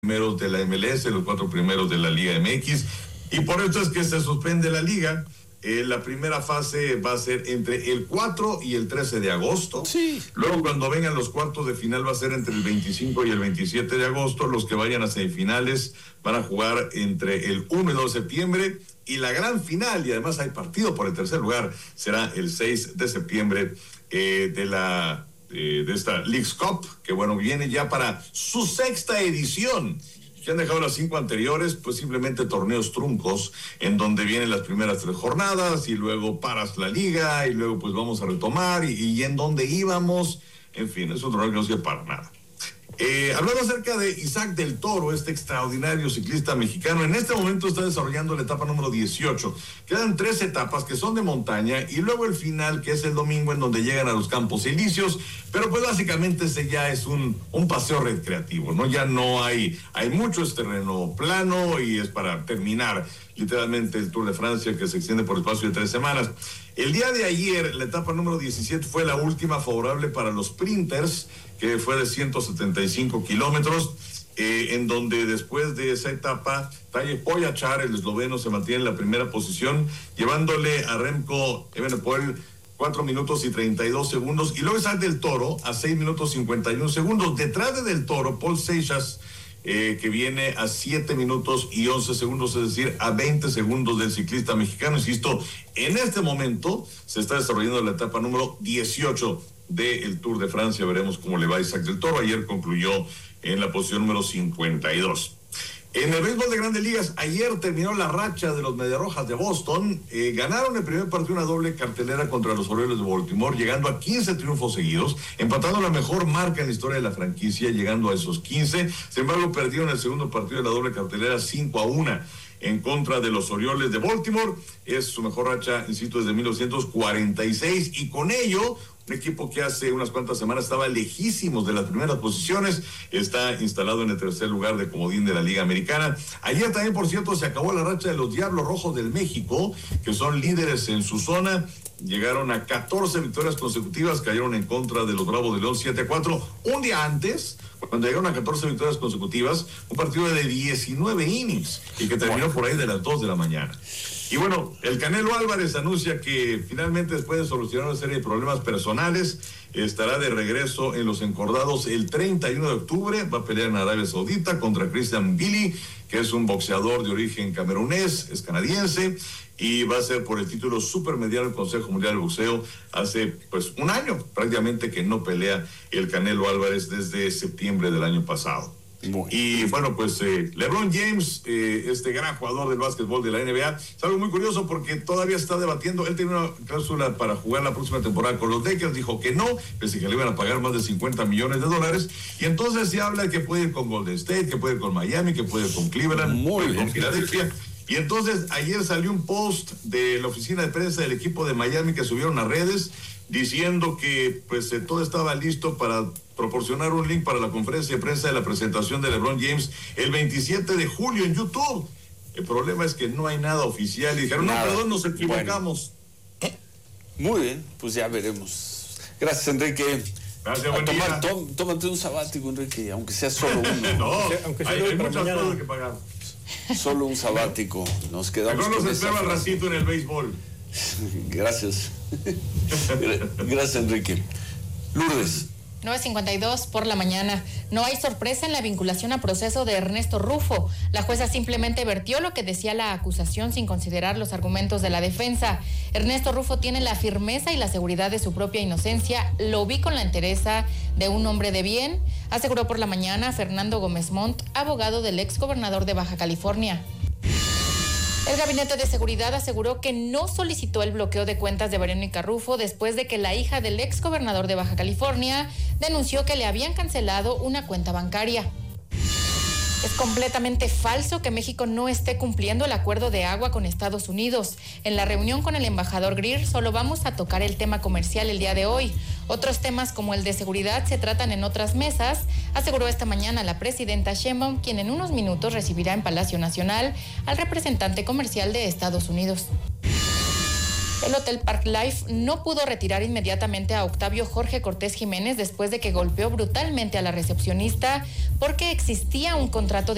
primeros de la MLS, los 4 primeros de la Liga MX, y por eso es que se suspende la liga. La primera fase va a ser entre el 4 y el 13 de agosto. Sí. Luego, cuando vengan los cuartos de final, va a ser entre el 25 y el 27 de agosto. Los que vayan a semifinales van a jugar entre el 1 y 2 de septiembre. Y la gran final, y además hay partido por el tercer lugar, será el 6 de septiembre de esta Leagues Cup, que bueno, viene ya para su 6ª edición. Que han dejado las 5 anteriores, pues simplemente torneos truncos, en donde vienen las primeras 3 jornadas, y luego paras la liga, y luego pues vamos a retomar, y en donde íbamos, en fin, es un torneo que no sirve para nada. Hablando acerca de Isaac del Toro, este extraordinario ciclista mexicano, en este momento está desarrollando la etapa número 18. Quedan 3 etapas que son de montaña y luego el final, que es el domingo, en donde llegan a los Campos Elíseos, pero pues básicamente ese ya es un paseo recreativo, ¿no? Ya no hay mucho terreno plano y es para terminar literalmente el Tour de Francia, que se extiende por espacio de 3 semanas. El día de ayer, la etapa número 17 fue la última favorable para los sprinters, que fue de 175 kilómetros, en donde después de esa etapa, Tadej Pogačar, el esloveno, se mantiene en la primera posición, llevándole a Remco Evenepoel 4 minutos y 32 segundos, y luego Isaac del Toro a 6 minutos 51 segundos. Detrás de Del Toro, Paul Seixas, que viene a 7 minutos y 11 segundos, es decir, a 20 segundos del ciclista mexicano. Insisto, en este momento se está desarrollando la etapa número 18 del Tour de Francia. Veremos cómo le va a Isaac del Toro. Ayer concluyó en la posición número 52. En el béisbol de Grandes Ligas, ayer terminó la racha de los Mediarrojas de Boston. Ganaron el primer partido, una doble cartelera contra los Orioles de Baltimore, llegando a 15 triunfos seguidos, empatando la mejor marca en la historia de la franquicia, llegando a esos 15. Sin embargo, perdieron el segundo partido de la doble cartelera 5-1 en contra de los Orioles de Baltimore. Es su mejor racha, insisto, desde 1946, y con ello un equipo que hace unas cuantas semanas estaba lejísimos de las primeras posiciones, está instalado en el tercer lugar de comodín de la Liga Americana. Ayer también, por cierto, se acabó la racha de los Diablos Rojos del México, que son líderes en su zona. Llegaron a 14 victorias consecutivas, cayeron en contra de los Bravos de León 7-4. Un día antes, cuando llegaron a 14 victorias consecutivas, un partido de 19 innings y que terminó por ahí de las 2 de la mañana. Y bueno, el Canelo Álvarez anuncia que finalmente, después de solucionar una serie de problemas personales, estará de regreso en los encordados el 31 de octubre. Va a pelear en Arabia Saudita contra Christian Billy, que es un boxeador de origen camerunés, es canadiense, y va a ser por el título supermediano del Consejo Mundial de Boxeo. Hace pues un año prácticamente que no pelea el Canelo Álvarez, desde septiembre del año pasado. Y bueno, pues LeBron James, este gran jugador del básquetbol de la NBA, es algo muy curioso porque todavía está debatiendo. Él tiene una cláusula para jugar la próxima temporada con los Lakers, dijo que no, pese que le iban a pagar más de $50 millones, y entonces se habla de que puede ir con Golden State, que puede ir con Miami, que puede ir con Cleveland, con Filadelfia. Y entonces ayer salió un post de la oficina de prensa del equipo de Miami que subieron a redes diciendo que pues todo estaba listo para proporcionar un link para la conferencia de prensa de la presentación de LeBron James el 27 de julio en YouTube. El problema es que no hay nada oficial y dijeron, no, perdón, nos equivocamos. Bueno. Muy bien, pues ya veremos. Gracias, Enrique. Gracias, buen día. Tómate un sabático, Enrique, aunque sea solo uno. No, aunque sea hay muchas cosas que pagar. Solo un sabático. Nos quedamos mejor con nos espera al ratito en el béisbol. Gracias. Gracias, Enrique. Lourdes. 9:52 por la mañana. No hay sorpresa en la vinculación a proceso de Ernesto Rufo. La jueza simplemente vertió lo que decía la acusación sin considerar los argumentos de la defensa. Ernesto Rufo tiene la firmeza y la seguridad de su propia inocencia. Lo vi con la entereza de un hombre de bien, aseguró por la mañana Fernando Gómez Montt, abogado del exgobernador de Baja California. El Gabinete de Seguridad aseguró que no solicitó el bloqueo de cuentas de Verónica Rufo después de que la hija del exgobernador de Baja California denunció que le habían cancelado una cuenta bancaria. Es completamente falso que México no esté cumpliendo el acuerdo de agua con Estados Unidos. En la reunión con el embajador Greer solo vamos a tocar el tema comercial el día de hoy. Otros temas como el de seguridad se tratan en otras mesas, aseguró esta mañana la presidenta Sheinbaum, quien en unos minutos recibirá en Palacio Nacional al representante comercial de Estados Unidos. El Hotel Park Life no pudo retirar inmediatamente a Octavio Jorge Cortés Jiménez después de que golpeó brutalmente a la recepcionista porque existía un contrato de